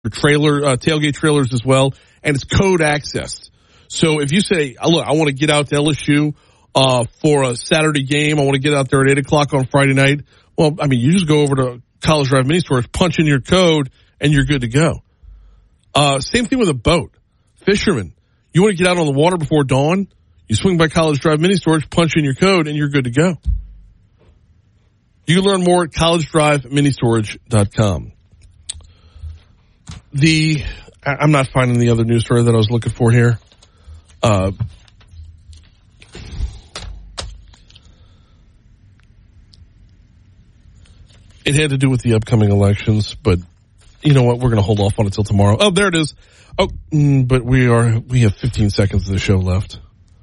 tailgate trailers as well, and it's code access. So if you say, look, I want to get out to LSU for a Saturday game, I want to get out there at 8 o'clock on Friday night, well, I mean, you just go over to College Drive Mini Storage, punch in your code, and you're good to go. Same thing with a boat. Fishermen, you want to get out on the water before dawn, you swing by College Drive Mini Storage, punch in your code, and you're good to go. You can learn more at collegedriveministorage.com. I'm not finding the other news story that I was looking for here. It had to do with the upcoming elections, but you know what? We're going to hold off on it till tomorrow. Oh, there it is. Oh, but we have 15 seconds of the show left.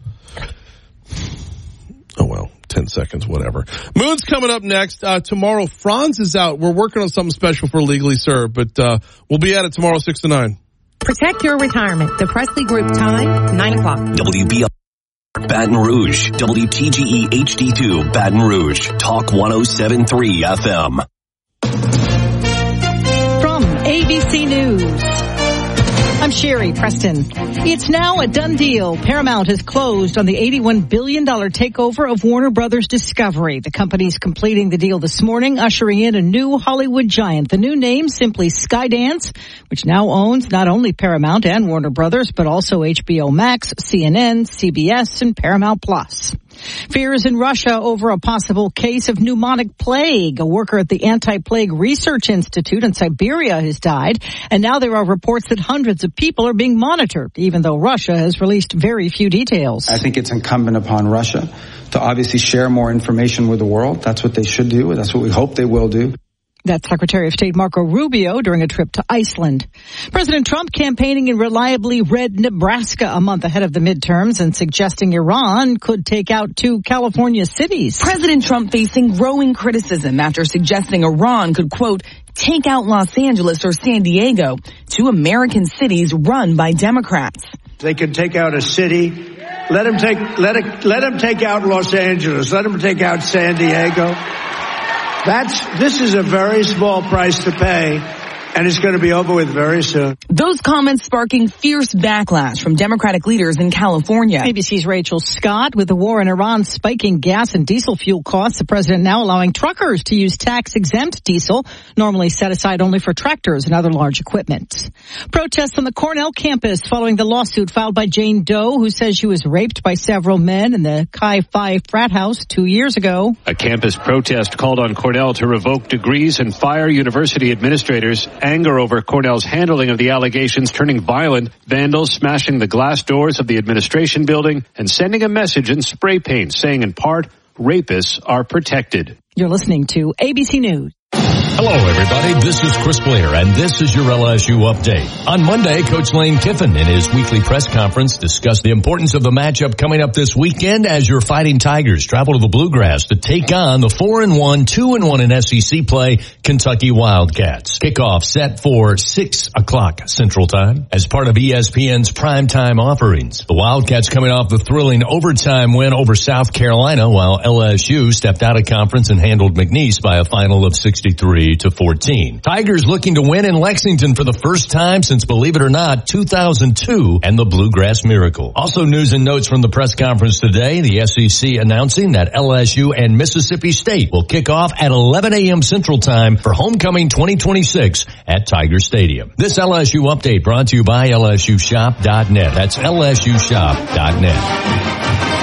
Oh, well, 10 seconds, whatever. Moon's coming up next. Tomorrow, Franz is out. We're working on something special for Legally Served, but we'll be at it tomorrow, 6 to 9. Protect your retirement. The Presley Group time, 9 o'clock. WBL Baton Rouge. WTGE HD2 Baton Rouge. Talk 107.3 FM. From ABC News, I'm Sherry Preston. It's now a done deal. Paramount has closed on the $81 billion takeover of Warner Brothers Discovery. The company's completing the deal this morning, ushering in a new Hollywood giant. The new name, simply Skydance, which now owns not only Paramount and Warner Brothers, but also HBO Max, CNN, CBS, and Paramount Plus. Fears in Russia over a possible case of pneumonic plague. A worker at the Anti-Plague Research Institute in Siberia has died, and now there are reports that hundreds of people are being monitored, even though Russia has released very few details. I think it's incumbent upon Russia to obviously share more information with the world. That's what they should do. That's what we hope they will do. That's Secretary of State Marco Rubio during a trip to Iceland. President Trump campaigning in reliably red Nebraska a month ahead of the midterms and suggesting Iran could take out 2 California cities. President Trump facing growing criticism after suggesting Iran could, quote, take out Los Angeles or San Diego, 2 American cities run by Democrats. They could take out a city. Let them take out Los Angeles. Let them take out San Diego. This is a very small price to pay, and it's going to be over with very soon. Those comments sparking fierce backlash from Democratic leaders in California. ABC's Rachel Scott. With the war in Iran spiking gas and diesel fuel costs, the president now allowing truckers to use tax-exempt diesel, normally set aside only for tractors and other large equipment. Protests on the Cornell campus following the lawsuit filed by Jane Doe, who says she was raped by several men in the Chi Phi frat house 2 years ago. A campus protest called on Cornell to revoke degrees and fire university administrators. Anger over Cornell's handling of the allegations turning violent, vandals smashing the glass doors of the administration building and sending a message in spray paint saying in part, rapists are protected. You're listening to ABC News. Hello, everybody. This is Chris Blair, and this is your LSU update. On Monday, Coach Lane Kiffin, in his weekly press conference, discussed the importance of the matchup coming up this weekend as your Fighting Tigers travel to the Bluegrass to take on the 4-1, 2-1 in SEC play, Kentucky Wildcats. Kickoff set for 6 o'clock Central Time as part of ESPN's primetime offerings. The Wildcats coming off the thrilling overtime win over South Carolina, while LSU stepped out of conference and handled McNeese by a final of 63-14. Tigers looking to win in Lexington for the first time since, believe it or not, 2002 and the Bluegrass Miracle. Also news and notes from the press conference today, the SEC announcing that LSU and Mississippi State will kick off at 11 a.m. Central Time for Homecoming 2026 at Tiger Stadium. This LSU update brought to you by LSUshop.net. That's LSUshop.net.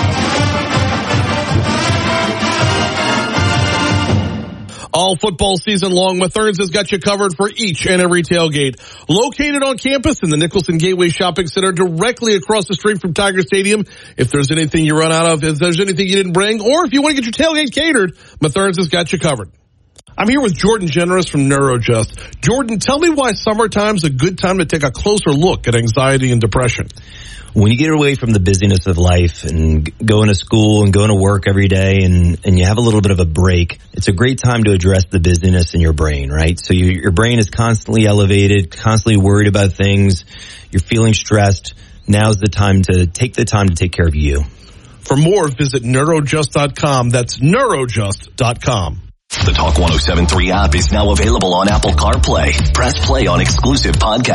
All football season long, Mathern's has got you covered for each and every tailgate. Located on campus in the Nicholson Gateway Shopping Center, directly across the street from Tiger Stadium. If there's anything you run out of, if there's anything you didn't bring, or if you want to get your tailgate catered, Mathern's has got you covered. I'm here with Jordan Generous from NeuroJust. Jordan, tell me why summertime's a good time to take a closer look at anxiety and depression. When you get away from the busyness of life and going to school and going to work every day and you have a little bit of a break, it's a great time to address the busyness in your brain, right? So your brain is constantly elevated, constantly worried about things. You're feeling stressed. Now's the time to take care of you. For more, visit neurojust.com. That's neurojust.com. The Talk 107.3 app is now available on Apple CarPlay. Press play on exclusive podcasts.